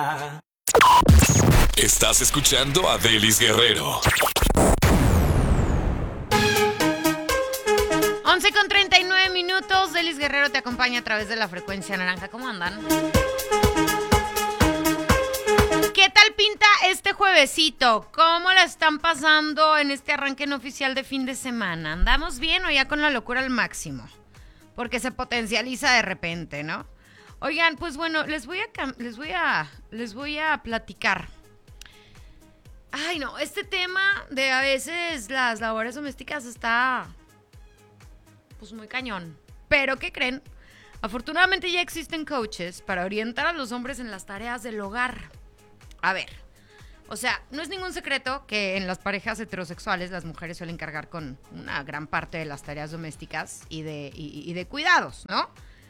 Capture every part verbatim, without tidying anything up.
Estás escuchando a Delis Guerrero. once con treinta y nueve minutos. Delis Guerrero te acompaña a través de la frecuencia naranja. ¿Cómo andan? ¿Qué tal pinta este juevesito? ¿Cómo la están pasando en este arranque no oficial de fin de semana? ¿Andamos bien o ya con la locura al máximo? Porque se potencializa de repente, ¿no? Oigan, pues bueno, les voy a les voy a les voy a platicar. Ay, no, este tema de a veces las labores domésticas está pues muy cañón. Pero ¿qué creen? Afortunadamente ya existen coaches para orientar a los hombres en las tareas del hogar. A ver, o sea, no es ningún secreto que en las parejas heterosexuales las mujeres suelen cargar con una gran parte de las tareas domésticas y de, y, y de cuidados, ¿no?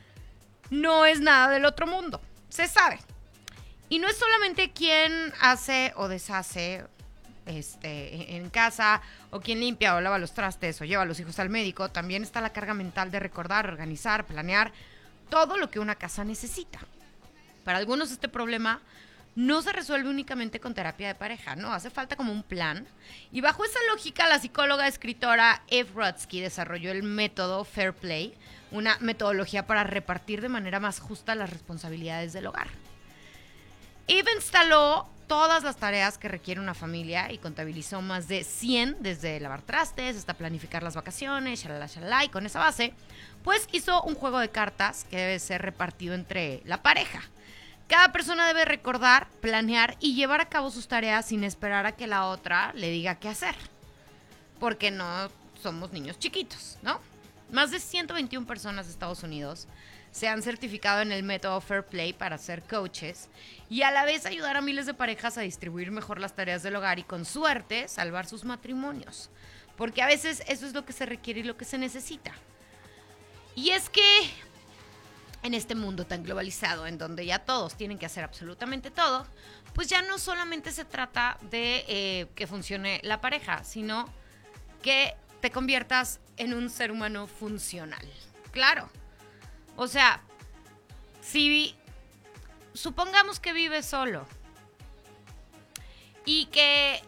No es nada del otro mundo, se sabe. Y no es solamente quien hace o deshace este, en casa, o quien limpia o lava los trastes o lleva a los hijos al médico. También está la carga mental de recordar, organizar, planear todo lo que una casa necesita. Para algunos este problema no se resuelve únicamente con terapia de pareja, no, hace falta como un plan. Y bajo esa lógica, la psicóloga escritora Eve Rodsky desarrolló el método Fair Play, una metodología para repartir de manera más justa las responsabilidades del hogar. Eve instaló todas las tareas que requiere una familia y contabilizó más de cien, desde lavar trastes hasta planificar las vacaciones, shalala, shalala, y con esa base, pues hizo un juego de cartas que debe ser repartido entre la pareja. Cada persona debe recordar, planear y llevar a cabo sus tareas sin esperar a que la otra le diga qué hacer. Porque no somos niños chiquitos, ¿no? Más de ciento veintiuna personas de Estados Unidos se han certificado en el método Fair Play para ser coaches y a la vez ayudar a miles de parejas a distribuir mejor las tareas del hogar y con suerte salvar sus matrimonios. Porque a veces eso es lo que se requiere y lo que se necesita. Y es que en este mundo tan globalizado, en donde ya todos tienen que hacer absolutamente todo, pues ya no solamente se trata de eh, que funcione la pareja, sino que te conviertas en un ser humano funcional. Claro. O sea, si supongamos que vives solo y que,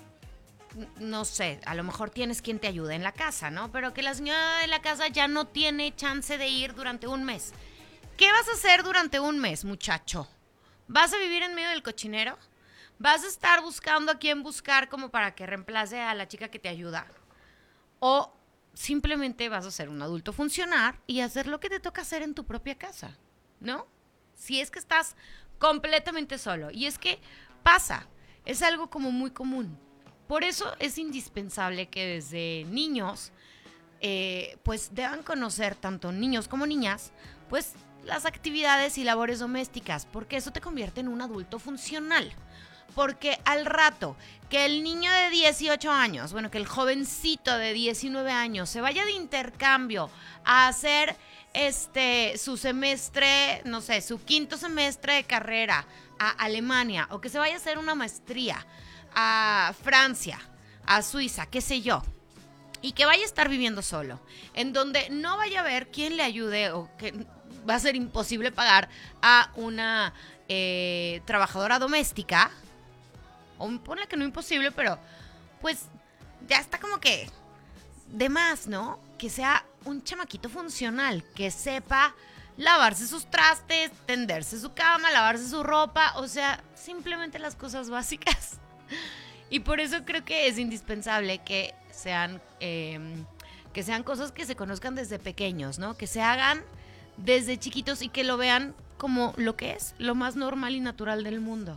no sé, a lo mejor tienes quien te ayude en la casa, ¿no? Pero que la señora de la casa ya no tiene chance de ir durante un mes. ¿Qué vas a hacer durante un mes, muchacho? ¿Vas a vivir en medio del cochinero? ¿Vas a estar buscando a quién buscar como para que reemplace a la chica que te ayuda? ¿O simplemente vas a ser un adulto funcional y hacer lo que te toca hacer en tu propia casa, ¿no? Si es que estás completamente solo. Y es que pasa, es algo como muy común. Por eso es indispensable que desde niños, eh, pues deban conocer tanto niños como niñas, pues las actividades y labores domésticas, porque eso te convierte en un adulto funcional. Porque al rato que el niño de dieciocho años, bueno, que el jovencito de diecinueve años se vaya de intercambio a hacer este su semestre, no sé, su quinto semestre de carrera a Alemania, o que se vaya a hacer una maestría a Francia, a Suiza, qué sé yo, y que vaya a estar viviendo solo, en donde no vaya a haber quien le ayude, o que va a ser imposible pagar a una eh, trabajadora doméstica, o ponle que no imposible, pero pues ya está como que de más, ¿no? Que sea un chamaquito funcional, que sepa lavarse sus trastes, tenderse su cama, lavarse su ropa, o sea, simplemente las cosas básicas. Y por eso creo que es indispensable que sean, eh, que sean cosas que se conozcan desde pequeños, ¿no? Que se hagan desde chiquitos y que lo vean como lo que es, lo más normal y natural del mundo.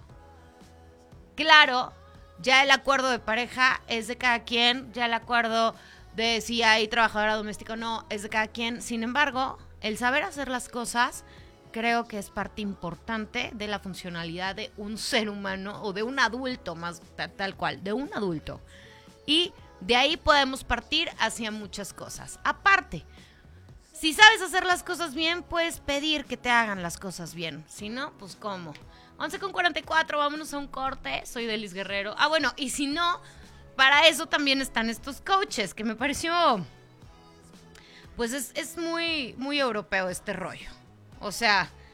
Claro, ya el acuerdo de pareja es de cada quien, ya el acuerdo de si hay trabajadora doméstica o no es de cada quien. Sin embargo, el saber hacer las cosas creo que es parte importante de la funcionalidad de un ser humano o de un adulto, más tal, tal cual, de un adulto. Y de ahí podemos partir hacia muchas cosas. Aparte, si sabes hacer las cosas bien, puedes pedir que te hagan las cosas bien. Si no, pues ¿cómo? once con cuarenta y cuatro, vámonos a un corte. Soy Delis Guerrero. Ah, bueno, y si no, para eso también están estos coaches, que me pareció, pues es, es muy, muy europeo este rollo. O sea,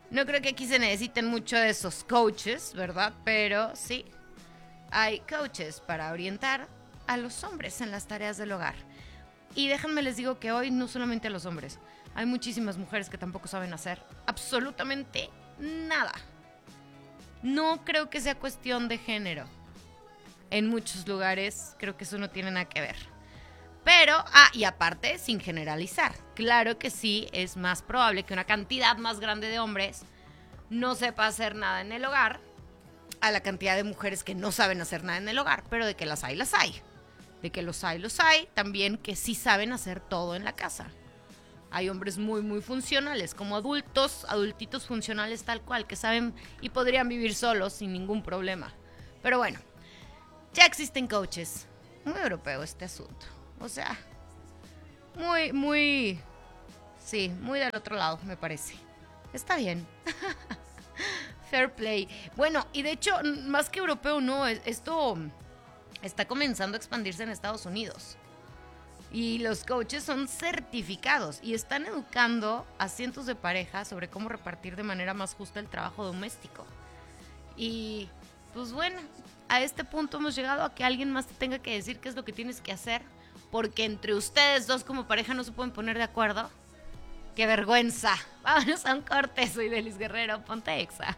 No creo que aquí se necesiten mucho de esos coaches, ¿verdad? Pero sí, hay coaches para orientar a los hombres en las tareas del hogar. Y déjenme les digo que hoy no solamente a los hombres, hay muchísimas mujeres que tampoco saben hacer absolutamente nada. No creo que sea cuestión de género. En muchos lugares creo que eso no tiene nada que ver. Pero, ah, y aparte, sin generalizar, claro que sí es más probable que una cantidad más grande de hombres no sepa hacer nada en el hogar a la cantidad de mujeres que no saben hacer nada en el hogar, pero de que las hay, las hay. De que los hay, los hay, también que sí saben hacer todo en la casa. Hay hombres muy, muy funcionales, como adultos, adultitos funcionales tal cual, que saben y podrían vivir solos sin ningún problema. Pero bueno, ya existen coaches. Muy europeo este asunto. O sea, muy, muy, sí, muy del otro lado, me parece. Está bien. Fair play. Bueno, y de hecho, más que europeo, no, esto está comenzando a expandirse en Estados Unidos. Y los coaches son certificados y están educando a cientos de parejas sobre cómo repartir de manera más justa el trabajo doméstico. Y, pues bueno, a este punto hemos llegado a que alguien más te tenga que decir qué es lo que tienes que hacer. Porque entre ustedes dos como pareja no se pueden poner de acuerdo. ¡Qué vergüenza! Vámonos a un corte. Soy Delis Guerrero. Ponte Exa.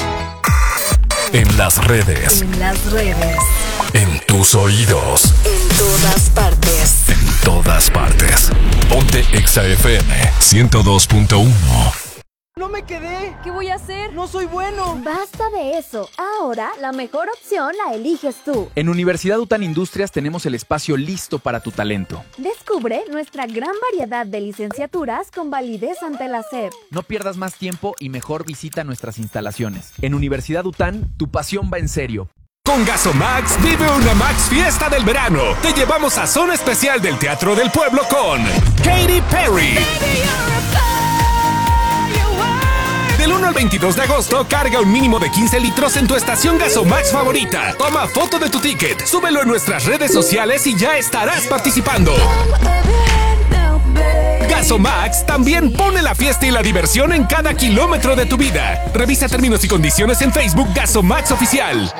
En las redes. En las redes. En tus oídos. En todas partes. En todas partes. Ponte Exa F M ciento dos punto uno. ¡No me quedé! ¿Qué voy a hacer? ¡No soy bueno! Basta de eso. Ahora la mejor opción la eliges tú. En Universidad UTAN Industrias tenemos el espacio listo para tu talento. Descubre nuestra gran variedad de licenciaturas con validez ante la S E P. No pierdas más tiempo y mejor visita nuestras instalaciones. En Universidad UTAN, tu pasión va en serio. Con Gasomax vive una Max Fiesta del verano. Te llevamos a zona especial del Teatro del Pueblo con Katy Perry. Del uno al veintidós de agosto, carga un mínimo de quince litros en tu estación Gasomax favorita. Toma foto de tu ticket, súbelo en nuestras redes sociales y ya estarás participando. Gasomax también pone la fiesta y la diversión en cada kilómetro de tu vida. Revisa términos y condiciones en Facebook Gasomax Oficial.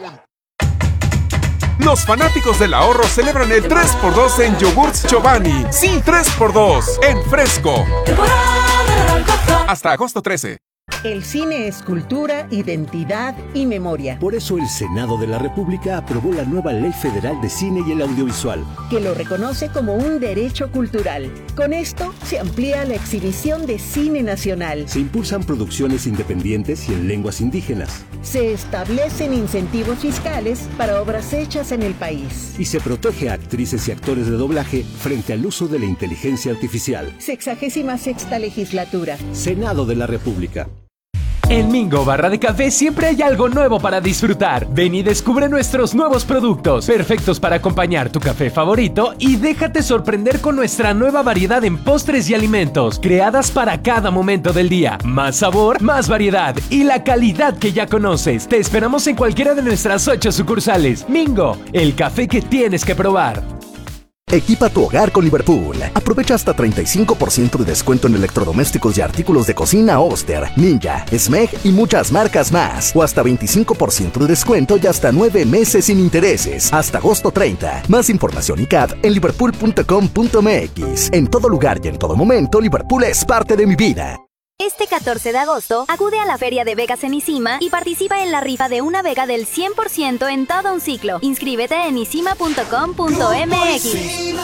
Los fanáticos del ahorro celebran el tres por dos en yogurts Chobani. Sí, tres por dos en fresco. Hasta agosto trece. El cine es cultura, identidad y memoria. Por eso el Senado de la República aprobó la nueva Ley Federal de Cine y el Audiovisual, que lo reconoce como un derecho cultural. Con esto se amplía la exhibición de cine nacional. Se impulsan producciones independientes y en lenguas indígenas. Se establecen incentivos fiscales para obras hechas en el país. Y se protege a actrices y actores de doblaje frente al uso de la inteligencia artificial. Sexagésima sexta legislatura. Senado de la República. En Mingo Barra de Café siempre hay algo nuevo para disfrutar. Ven y descubre nuestros nuevos productos, perfectos para acompañar tu café favorito, y déjate sorprender con nuestra nueva variedad en postres y alimentos, creadas para cada momento del día. Más sabor, más variedad y la calidad que ya conoces. Te esperamos en cualquiera de nuestras ocho sucursales. Mingo, el café que tienes que probar. Equipa tu hogar con Liverpool. Aprovecha hasta treinta y cinco por ciento de descuento en electrodomésticos y artículos de cocina Oster, Ninja, Smeg y muchas marcas más. O hasta veinticinco por ciento de descuento y hasta nueve meses sin intereses. Hasta agosto treinta. Más información y C A D en liverpool punto com punto m x. En todo lugar y en todo momento, Liverpool es parte de mi vida. Este catorce de agosto, acude a la Feria de Vegas en Isima y participa en la rifa de una Vega del cien por ciento en todo un ciclo. Inscríbete en isima punto com punto m x.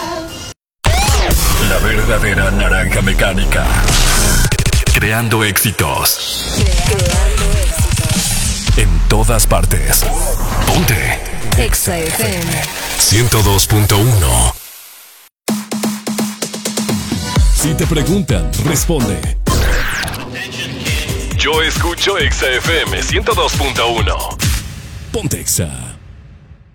La verdadera naranja mecánica. Creando éxitos. Creando éxitos. En todas partes. Ponte Exa F M ciento dos punto uno. Si te preguntan, responde. Yo escucho Exa F M ciento dos punto uno. Ponte Exa.